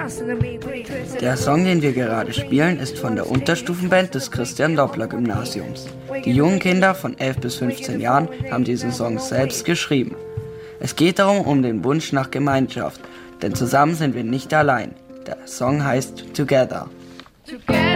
Der Song, den wir gerade spielen, ist von der Unterstufenband des Christian-Doppler-Gymnasiums. Die jungen Kinder von 11 bis 15 Jahren haben diesen Song selbst geschrieben. Es geht darum, um den Wunsch nach Gemeinschaft, denn zusammen sind wir nicht allein. Der Song heißt Together. Together.